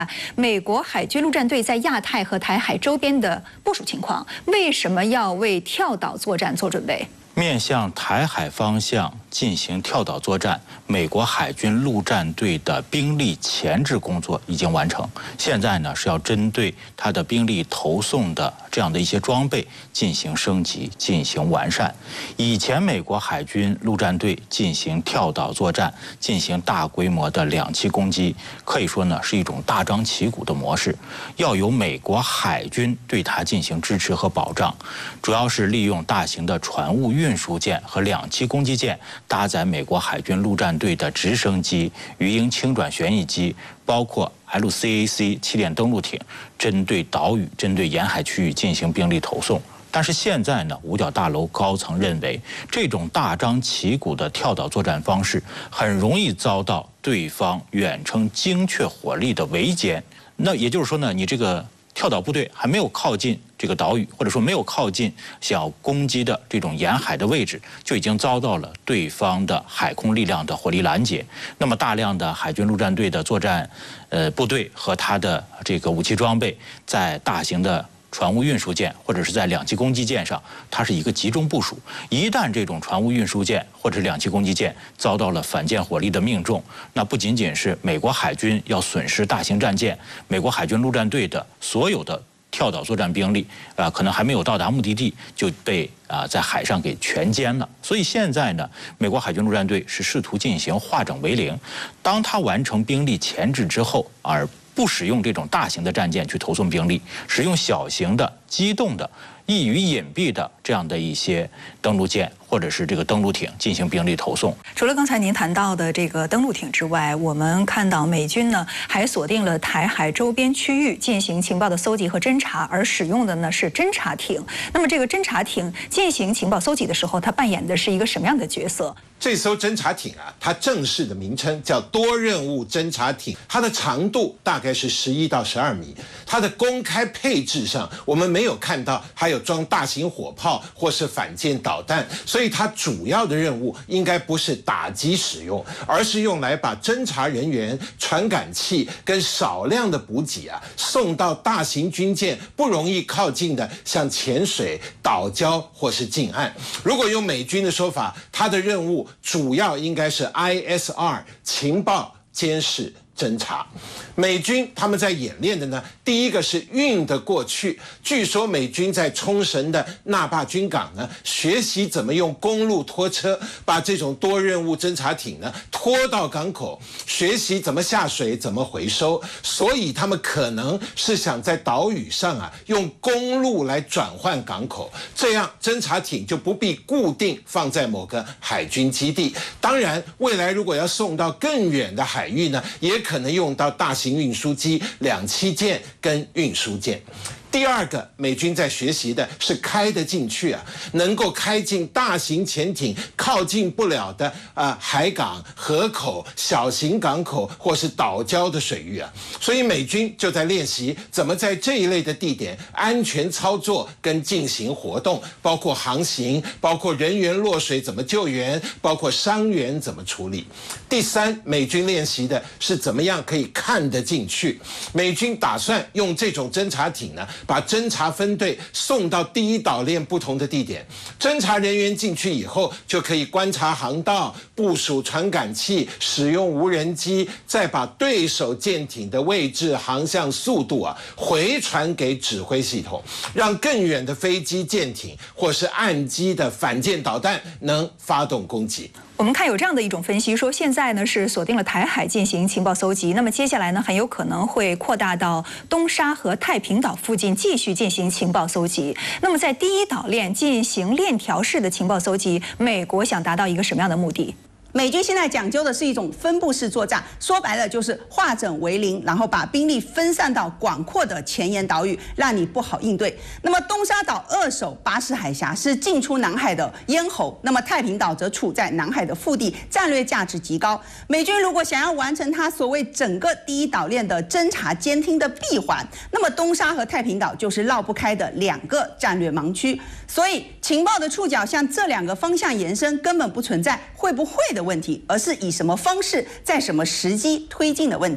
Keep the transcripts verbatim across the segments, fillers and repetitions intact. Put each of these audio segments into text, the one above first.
美国海军陆战队在亚太和台海周边的部署情况，为什么要为跳岛作战做准备？ 面向台海方向进行跳岛作战，美国海军陆战队的兵力前置工作已经完成。现在呢是要针对它的兵力投送的这样的一些装备进行升级、进行完善。以前美国海军陆战队进行跳岛作战、进行大规模的两栖攻击，可以说呢是一种大张旗鼓的模式，要由美国海军对它进行支持和保障，主要是利用大型的船坞运输舰和两栖攻击舰，搭载美国海军陆战队的直升机、鱼鹰轻转旋翼机，包括 L C A C 气垫登陆艇，针对岛屿、针对沿海区域进行兵力投送。但是现在呢，五角大楼高层认为，这种大张旗鼓的跳岛作战方式很容易遭到对方远程精确火力的围歼。那也就是说呢，你这个跳岛部队还没有靠近这个岛屿，或者说没有靠近想要攻击的这种沿海的位置，就已经遭到了对方的海空力量的火力拦截。那么大量的海军陆战队的作战呃部队和它的这个武器装备，在大型的船坞运输舰或者是在两栖攻击舰上，它是一个集中部署。一旦这种船坞运输舰或者两栖攻击舰遭到了反舰火力的命中，那不仅仅是美国海军要损失大型战舰，美国海军陆战队的所有的跳岛作战兵力啊、呃，可能还没有到达目的地就被啊、呃、在海上给全歼了。所以现在呢，美国海军陆战队是试图进行化整为零，当他完成兵力前置之后，而不使用这种大型的战舰去投送兵力，使用小型的、机动的、易于隐蔽的这样的一些登陆舰或者是这个登陆艇进行兵力投送。 除了刚才您谈到的这个登陆艇之外，我们看到美军呢还锁定了台海周边区域进行情报的搜集和侦察，而使用的呢是侦察艇。那么这个侦察艇进行情报搜集的时候，它扮演的是一个什么样的角色？ 这艘侦察艇啊，它正式的名称叫多任务侦察艇，它的长度大概是十一到十二米。它的公开配置上，我们没有看到还有装大型火炮或是反舰导弹，所以它主要的任务应该不是打击使用，而是用来把侦察人员、传感器跟少量的补给啊送到大型军舰不容易靠近的，像潜水、岛礁或是近岸。如果用美军的说法，它的任务主要应该是 I S R 情报监视侦察。美军他们在演练的呢，第一个是运得过去。据说美军在冲绳的那霸军港呢，学习怎么用公路拖车把这种多任务侦察艇呢拖到港口，学习怎么下水、怎么回收。所以他们可能是想在岛屿上啊，用公路来转换港口，这样侦察艇就不必固定放在某个海军基地。当然，未来如果要送到更远的海域呢，也可能用到大型运输机、两栖舰跟运输舰。第二个，美军在学习的是开得进去啊，能够开进大型潜艇靠近不了的啊、呃、海港、河口、小型港口或是岛礁的水域啊。所以美军就在练习怎么在这一类的地点安全操作跟进行活动，包括航行，包括人员落水怎么救援，包括伤员怎么处理。第三，美军练习的是怎么样可以看得进去。美军打算用这种侦察艇呢，把侦察分队送到第一岛链不同的地点，侦察人员进去以后就可以观察航道、部署传感器、使用无人机，再把对手舰艇的位置、航向、速度啊回传给指挥系统，让更远的飞机、舰艇或是岸基的反舰导弹能发动攻击。 我们看有这样的一种分析，说现在呢是锁定了台海进行情报搜集，那么接下来呢很有可能会扩大到东沙和太平岛附近继续进行情报搜集。那么在第一岛链进行链条式的情报搜集，美国想达到一个什么样的目的？ 美军现在讲究的是一种分布式作战，说白了就是化整为零，然后把兵力分散到广阔的前沿岛屿，让你不好应对。那么东沙岛扼守巴士海峡，是进出南海的咽喉；那么太平岛则处在南海的腹地，战略价值极高。美军如果想要完成它所谓整个第一岛链的侦察监听的闭环，那么东沙和太平岛就是绕不开的两个战略盲区。所以情报的触角向这两个方向延伸，根本不存在会不会的问题，而是以什么方式，在什么时机推进的问题。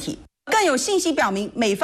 更有信息表明，美方